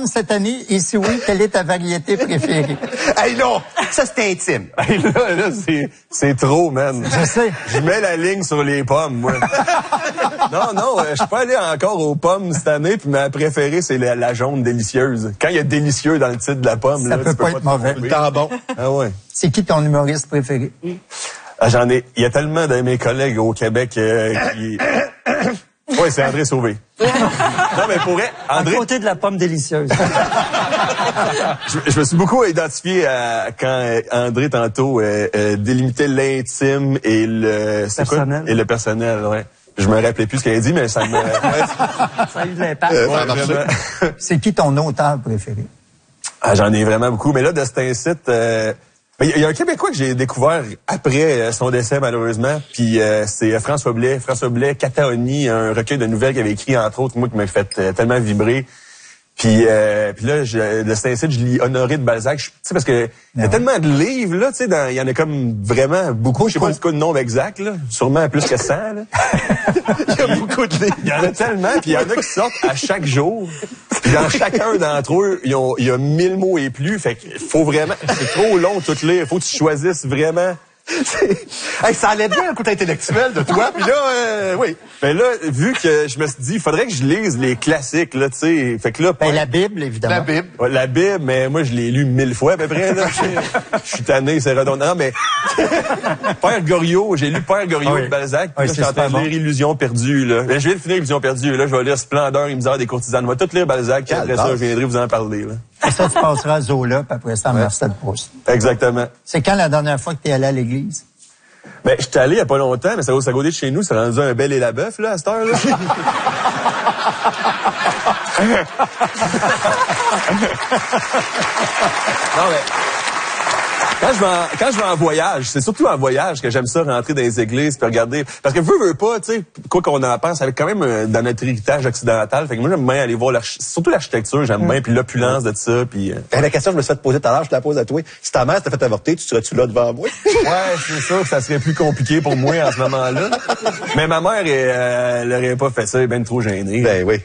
album cette année? Et si oui, quelle est ta variété préférée? Hey non, ça c'était intime. Hey, là, c'est trop, man. Je sais. Je mets la ligne sur les pommes, moi. Non, je suis pas allé encore aux pommes cette année, puis ma préférée, c'est la jaune délicieuse. Quand il y a délicieux dans le titre de la pomme, ça là, peut pas être mauvais. Le temps bon. Ah ouais. C'est qui ton humoriste préféré? Ah, il y a tellement de mes collègues au Québec qui... Oui, c'est André Sauvé. Non, mais pour vrai, André... À côté de la pomme délicieuse. Je me suis beaucoup identifié à quand André, tantôt, délimitait l'intime et le... Personnel. Et le personnel, ouais. Je me rappelais plus ce qu'il a dit, mais ça me... Ça a eu de l'impact. Ouais, c'est qui ton auteur préféré? Ah, j'en ai vraiment beaucoup. Mais là, de cet incite... Il y a un Québécois que j'ai découvert après son décès, malheureusement, puis c'est François Blais. François Blais, Cataoni, un recueil de nouvelles qu'il avait écrit, entre autres, moi, qui m'a fait tellement vibrer. Puis là, de Saint-Cyr, je lis Honoré de Balzac. Tu sais, parce que il y a tellement de livres, là, tu sais, il y en a comme vraiment beaucoup. Je sais pas du coup le nombre exact, là. Sûrement plus que 100, là. Il y a beaucoup de livres. Il y en a tellement, puis il y en a qui sortent à chaque jour. Puis dans chacun d'entre eux, il y a 1000 mots et plus. Fait qu'il faut vraiment... C'est trop long tout lire. Faut que tu choisisses vraiment... Hey, ça allait bien un côté intellectuel de toi, puis là, oui. Mais là, vu que je me suis dit, il faudrait que je lise les classiques, là, tu sais. Fait que là, la Bible, évidemment. La Bible. Ouais, la Bible, mais moi, je l'ai lu 1000 fois à peu près, là. Je suis tanné, c'est redondant. Mais Père Goriot, j'ai lu Père Goriot de Balzac. Oui, Là, je suis en train de lire Illusion perdue, là. Mais je viens de finir Illusion perdue, là. Je vais lire Splendeur et misère des courtisanes. On va tout lire Balzac, puis après ça, je viendrai vous en parler, là. Et ça, tu passeras à Zola, puis après ça, à Marcel Proust. Exactement. C'est quand la dernière fois que tu es allé à l'église? Ben, j'étais allé il y a pas longtemps, mais ça va à côté de chez nous, c'est rendu un bel et la bœuf, là, à cette heure-là. Non, mais... Quand je vais en voyage, c'est surtout en voyage que j'aime ça, rentrer dans les églises puis regarder. Parce que veux pas, tu sais, quoi qu'on en pense, avec quand même dans notre héritage occidental. Fait que moi, j'aime bien aller voir surtout l'architecture, j'aime bien, puis l'opulence de ça, puis... La question que je me suis fait poser tout à l'heure, je te la pose à toi. Si ta mère s'était fait avorter, tu serais-tu là devant moi? Ouais, c'est sûr que ça serait plus compliqué pour moi en ce moment-là. Mais ma mère, elle aurait pas fait ça, elle est bien trop gênée. Ben oui.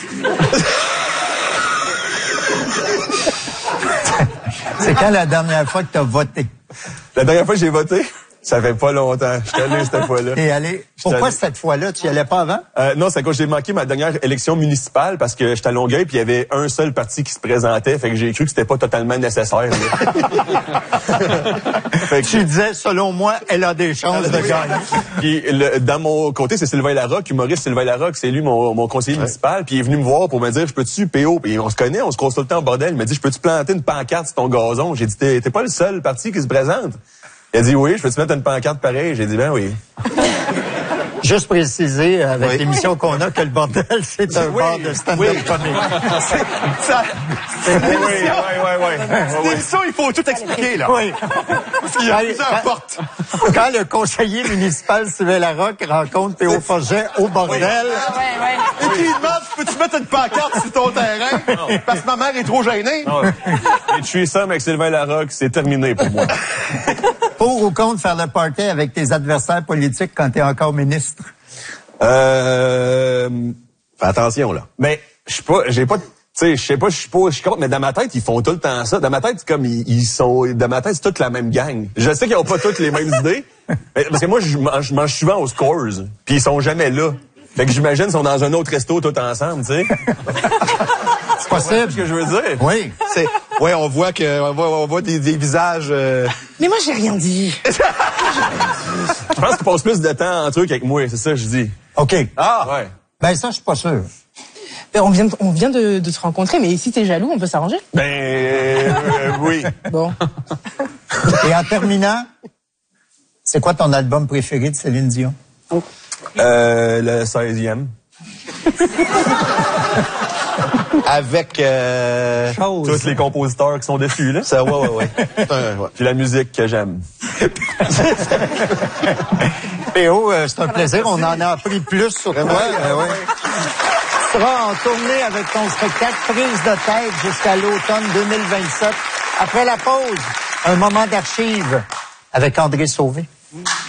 C'est quand la dernière fois que tu as voté? La dernière fois que j'ai voté, ça fait pas longtemps. Je suis allé cette fois-là. T'es allé. Pourquoi cette fois-là? Tu y allais pas avant? Non, c'est quand j'ai manqué ma dernière élection municipale parce que j'étais à Longueuil puis il y avait un seul parti qui se présentait. Fait que j'ai cru que c'était pas totalement nécessaire. Fait que tu disais, selon moi, elle a des chances de gagner. Puis dans mon côté, c'est Sylvain Larocque, humoriste Sylvain Larocque, c'est lui mon conseiller municipal. Puis il est venu me voir pour me dire, je peux-tu PO? Puis on se connaît, on se croise tout le temps en bordel. Il m'a dit, je peux-tu planter une pancarte sur ton gazon? J'ai dit, t'es pas le seul parti qui se présente. Il a dit oui, je peux te mettre une pancarte pareille. J'ai dit ben oui. Juste préciser avec l'émission qu'on a que le bordel, c'est un bar de stand-up comique. C'est une émission, il faut tout expliquer, là. Oui. Il y a plusieurs portes. Quand le conseiller municipal Sylvain Larocque rencontre Théo Forget au bordel... Et puis il demande, peux-tu mettre une pancarte sur ton terrain? Parce que ma mère est trop gênée. Et tu es ça avec Sylvain Larocque, c'est terminé pour moi. Pour ou contre faire le party avec tes adversaires politiques quand t'es encore ministre? Fais attention, là. Mais je suis contre, mais dans ma tête, ils font tout le temps ça. Dans ma tête, c'est comme dans ma tête, c'est toute la même gang. Je sais qu'ils ont pas toutes les mêmes idées, mais, parce que moi, je mange souvent aux Scores, puis ils sont jamais là. Fait que j'imagine qu'ils sont dans un autre resto tout ensemble, tu sais. C'est possible. C'est ce que je veux dire. Oui. Ouais, on voit des visages. Mais moi, j'ai rien dit. Je pense qu'ils passent plus de temps entre eux qu'avec moi, c'est ça que je dis. OK. Ah! Ouais. Ben ça, je suis pas sûr. On vient de se rencontrer, mais si t'es jaloux, on peut s'arranger. Oui. Bon. Et en terminant, c'est quoi ton album préféré de Céline Dion? Le 16e. Avec tous les compositeurs qui sont dessus, là. Ça, ouais. Puis la musique que j'aime. P.O., c'est un plaisir. On en a appris plus sur toi. Tu seras en tournée avec ton spectacle Prise de tête jusqu'à l'automne 2027. Après la pause, un moment d'archives avec André Sauvé.